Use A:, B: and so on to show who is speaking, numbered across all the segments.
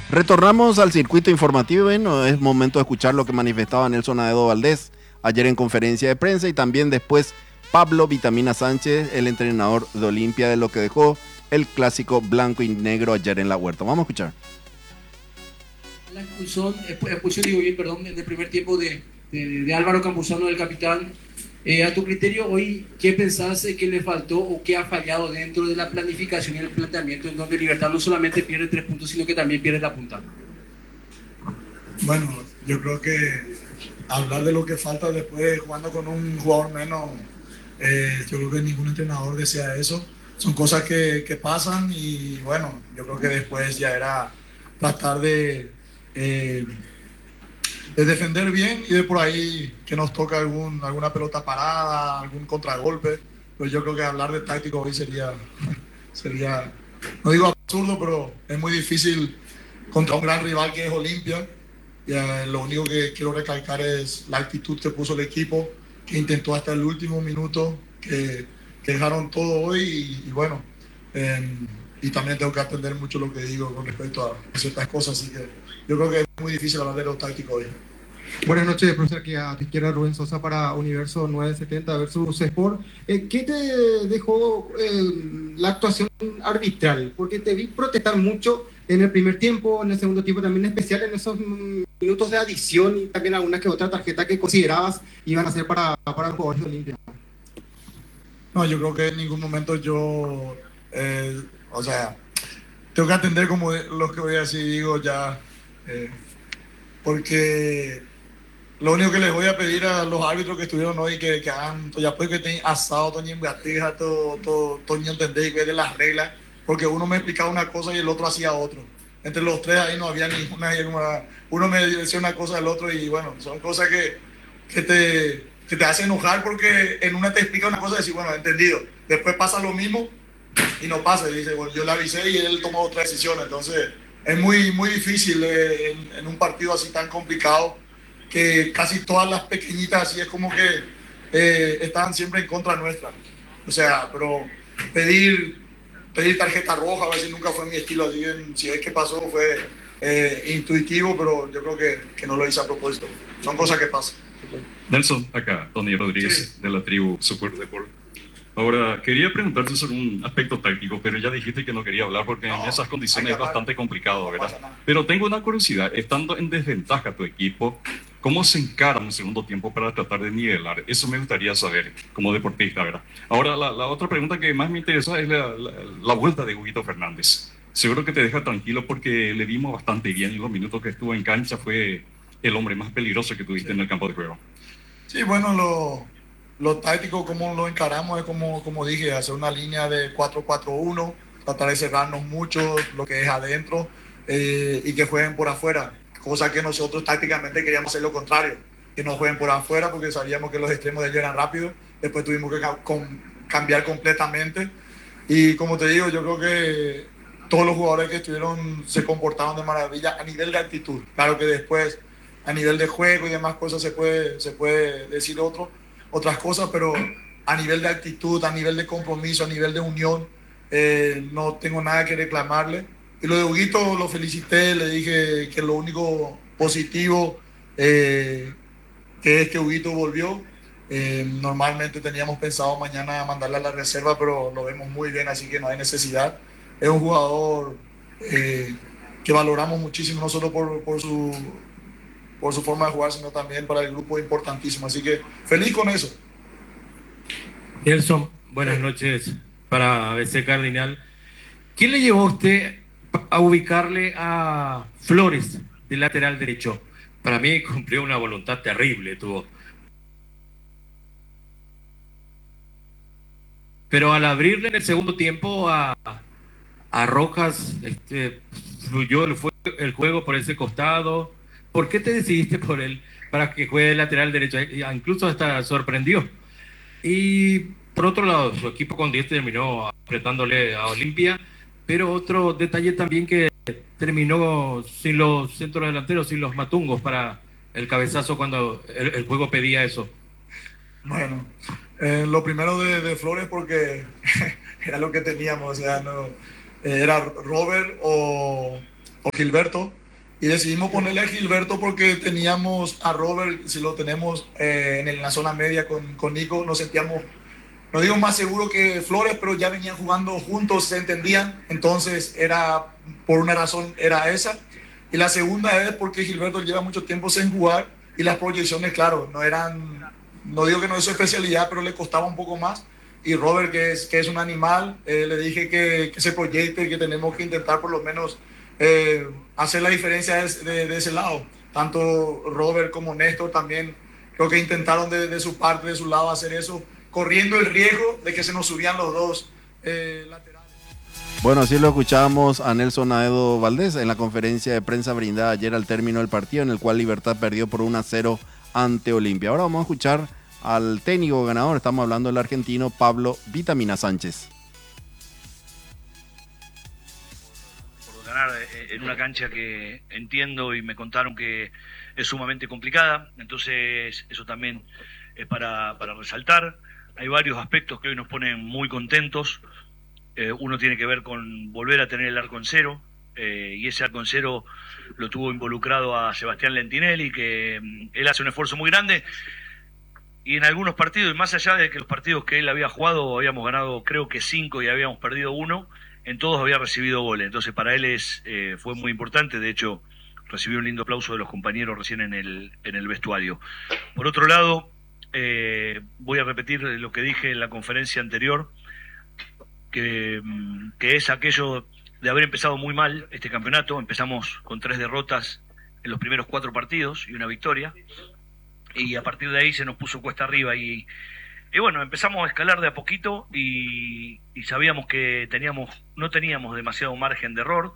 A: Retornamos al circuito informativo. Bueno, es momento de escuchar lo que manifestaba Nelson Aedo Valdés ayer en conferencia de prensa y también después Pablo Vitamina Sánchez, el entrenador de Olimpia, de lo que dejó el clásico blanco y negro ayer en la Huerta. Vamos a escuchar.
B: La expulsión digo bien, perdón, del primer tiempo de Álvaro Campuzano, del capitán. A tu criterio hoy, ¿qué pensás que le faltó o qué ha fallado dentro de la planificación y el planteamiento en donde Libertad no solamente pierde 3 puntos, sino que también pierde la punta?
C: Bueno, yo creo que hablar de lo que falta después jugando con un jugador menos, yo creo que ningún entrenador desea eso. Son cosas que pasan y bueno, yo creo que después ya era tratar eh, de defender bien y de por ahí que nos toca alguna pelota parada, algún contragolpe. Pues yo creo que hablar de táctico hoy sería, no digo absurdo, pero es muy difícil contra un gran rival que es Olimpia. Lo único que quiero recalcar es la actitud que puso el equipo, que intentó hasta el último minuto, que dejaron todo hoy y bueno, y también tengo que atender mucho lo que digo con respecto a ciertas cosas, así que yo creo que es muy difícil hablar de lo táctico hoy.
D: Buenas noches, profesor. Aquí a tu izquierda Rubén Sosa para Universo 970 versus Sport. ¿Qué te dejó la actuación arbitral? Porque te vi protestar mucho en el primer tiempo, en el segundo tiempo también, en especial en esos minutos de adición y también alguna que otra tarjeta que considerabas iban a ser para los jugadores de Olimpia.
C: No, yo creo que en ningún momento yo, o sea, tengo que atender como lo que voy a decir, digo ya, porque lo único que les voy a pedir a los árbitros que estuvieron hoy que hagan, ya pues que tengan asado, Toño Gatija, Toño entender y ver de las reglas, porque uno me explicaba una cosa y el otro hacía otro. Entre los tres ahí no había ninguna, uno me decía una cosa del otro y bueno, son cosas que te hacen enojar porque en una te explica una cosa y decís, bueno, entendido. Después pasa lo mismo y no pasa. Y dice, bueno, yo le avisé y él tomó otra decisión. Entonces es muy difícil en un partido así tan complicado que casi todas las pequeñitas así es como que estaban siempre en contra nuestra. O sea, pero pedir tarjeta roja a veces nunca fue mi estilo. Así que si es que pasó fue intuitivo, pero yo creo que no lo hice a propósito. Son cosas que pasan.
E: Nelson, acá, Tony Rodríguez, sí, de la tribu Super Deport. Ahora, quería preguntarte sobre un aspecto táctico, pero ya dijiste que no quería hablar porque en esas condiciones es bastante complicado, ¿verdad? Pero tengo una curiosidad, estando en desventaja tu equipo, ¿cómo se encara un segundo tiempo para tratar de nivelar? Eso me gustaría saber como deportista, ¿verdad? Ahora, la otra pregunta que más me interesa es la vuelta de Huguito Fernández. Seguro que te deja tranquilo porque le vimos bastante bien en los minutos que estuvo en cancha, fue el hombre más peligroso que tuviste en el campo de juego.
C: Sí, bueno, lo táctico, como lo encaramos, es como dije, hacer una línea de 4-4-1, tratar de cerrarnos mucho lo que es adentro y que jueguen por afuera, cosa que nosotros tácticamente queríamos hacer lo contrario, que no jueguen por afuera porque sabíamos que los extremos de ellos eran rápidos, después tuvimos que cambiar completamente y como te digo, yo creo que todos los jugadores que estuvieron se comportaron de maravilla a nivel de actitud, claro que después a nivel de juego y demás cosas se puede decir otras cosas, pero a nivel de actitud, a nivel de compromiso, a nivel de unión, no tengo nada que reclamarle. Y lo de Huguito lo felicité, le dije que lo único positivo que es que Huguito volvió. Normalmente teníamos pensado mañana mandarle a la reserva, pero lo vemos muy bien, así que no hay necesidad. Es un jugador que valoramos muchísimo, no solo por su forma de jugar, sino también para el grupo importantísimo. Así que feliz con eso.
F: Nelson, buenas noches para ABC Cardinal. ¿Quién le llevó a usted a ubicarle a Flores de lateral derecho? Para mí cumplió una voluntad terrible, tuvo. Pero al abrirle en el segundo tiempo a Rojas, fluyó el juego por ese costado. ¿Por qué te decidiste por él para que juegue lateral derecho? Incluso hasta sorprendió. Y por otro lado, su equipo con 10 terminó apretándole a Olimpia, pero otro detalle también que terminó sin los centros delanteros, sin los matungos para el cabezazo cuando el juego pedía eso.
C: Bueno, lo primero de Flores porque era lo que teníamos, o sea, no, era Robert o Gilberto, Y decidimos ponerle a Gilberto porque teníamos a Robert, si lo tenemos en la zona media con Nico, nos sentíamos, no digo más seguro que Flores, pero ya venían jugando juntos, se entendían. Entonces era, por una razón, era esa. Y la segunda es porque Gilberto lleva mucho tiempo sin jugar y las proyecciones, claro, no eran, no digo que no es su especialidad, pero le costaba un poco más. Y Robert, que es un animal, le dije que se proyecte, que tenemos que intentar por lo menos hacer la diferencia de ese lado. Tanto Robert como Néstor también creo que intentaron de su parte, de su lado, hacer eso, corriendo el riesgo de que se nos subían los dos laterales.
A: Bueno, así lo escuchábamos a Nelson Aedo Valdés en la conferencia de prensa brindada ayer al término del partido, en el cual Libertad perdió por 1-0 ante Olimpia. Ahora vamos a escuchar al técnico ganador, estamos hablando del argentino Pablo Vitamina Sánchez.
G: Por ganar en una cancha que entiendo y me contaron que es sumamente complicada, entonces eso también es para resaltar. Hay varios aspectos que hoy nos ponen muy contentos. Uno tiene que ver con volver a tener el arco en cero, y ese arco en cero lo tuvo involucrado a Sebastián Lentinelli, que él hace un esfuerzo muy grande, y en algunos partidos, y más allá de que los partidos que él había jugado, habíamos ganado creo que 5 y habíamos perdido 1, en todos había recibido goles, entonces para él fue muy importante. De hecho recibió un lindo aplauso de los compañeros recién en el vestuario. Por otro lado, voy a repetir lo que dije en la conferencia anterior, que es aquello de haber empezado muy mal este campeonato. Empezamos con 3 derrotas en los primeros 4 partidos y una victoria, y a partir de ahí se nos puso cuesta arriba y bueno, empezamos a escalar de a poquito y sabíamos que no teníamos demasiado margen de error,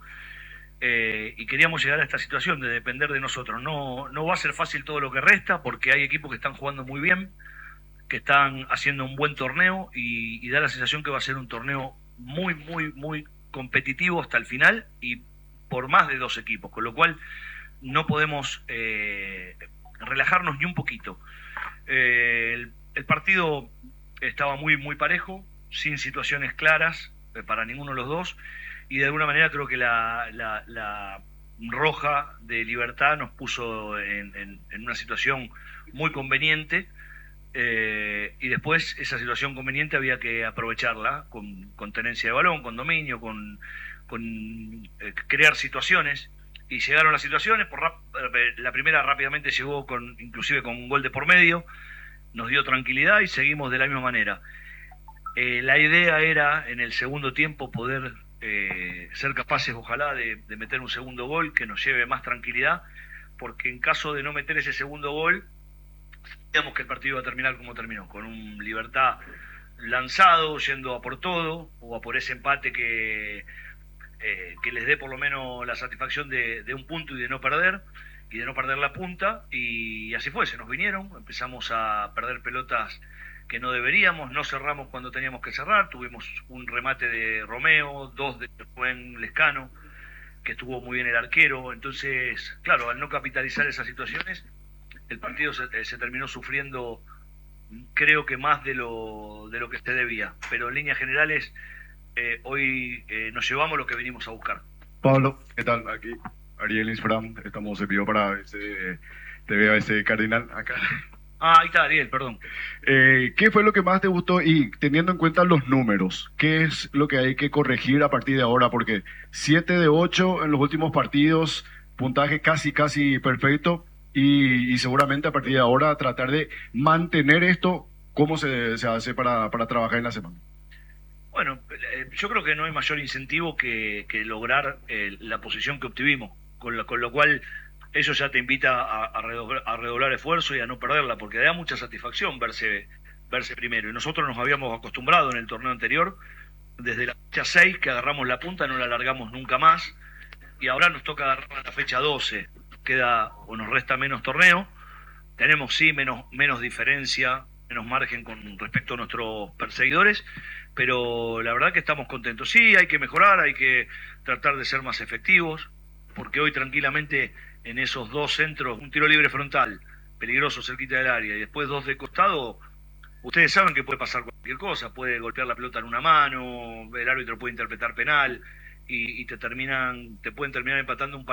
G: y queríamos llegar a esta situación de depender de nosotros. No va a ser fácil todo lo que resta, porque hay equipos que están jugando muy bien, que están haciendo un buen torneo, y da la sensación que va a ser un torneo muy, muy, muy competitivo hasta el final y por más de 2 equipos, con lo cual no podemos relajarnos ni un poquito. El partido estaba muy, muy parejo, sin situaciones claras para ninguno de los dos, y de alguna manera creo que la roja de Libertad nos puso en una situación muy conveniente. Y después esa situación conveniente había que aprovecharla con tenencia de balón, con dominio, con crear situaciones, y llegaron las situaciones. La primera rápidamente llegó inclusive con un gol de por medio, nos dio tranquilidad y seguimos de la misma manera. La idea era en el segundo tiempo poder ser capaces, ojalá, de meter un segundo gol que nos lleve más tranquilidad, porque en caso de no meter ese segundo gol, sabíamos que el partido iba a terminar como terminó, con un Libertad lanzado, yendo a por todo, o a por ese empate que les dé por lo menos la satisfacción de un punto y de no perder la punta. Y así fue, se nos vinieron, empezamos a perder pelotas que no deberíamos, no cerramos cuando teníamos que cerrar, tuvimos un remate de Romeo, 2 de Rubén Lescano, que estuvo muy bien el arquero. Entonces, claro, al no capitalizar esas situaciones, el partido se terminó sufriendo, creo que más de lo que se debía, pero en líneas generales hoy nos llevamos lo que venimos a buscar.
H: Pablo, ¿qué tal? Aquí Ariel Insfram, estamos en vivo para TVAS Cardinal acá.
G: Ahí está Ariel, perdón.
H: ¿Qué fue lo que más te gustó? Y teniendo en cuenta los números, ¿qué es lo que hay que corregir a partir de ahora? Porque 7 de 8 en los últimos partidos, puntaje casi perfecto, y seguramente a partir de ahora tratar de mantener esto. ¿Cómo se hace para trabajar en la semana?
G: Bueno, yo creo que no hay mayor incentivo que lograr la posición que obtuvimos, con lo cual eso ya te invita a redoblar esfuerzo y a no perderla, porque da mucha satisfacción verse primero. Y nosotros nos habíamos acostumbrado en el torneo anterior, desde la fecha 6 que agarramos la punta, no la largamos nunca más, y ahora nos toca agarrar la fecha 12, queda o nos resta menos torneo, tenemos sí menos diferencia, menos margen con respecto a nuestros perseguidores, pero la verdad que estamos contentos. Sí, hay que mejorar, hay que tratar de ser más efectivos, porque hoy tranquilamente en esos 2 centros, un tiro libre frontal, peligroso cerquita del área, y después 2 de costado, ustedes saben que puede pasar cualquier cosa, puede golpear la pelota en una mano, el árbitro puede interpretar penal, y te pueden terminar empatando un partido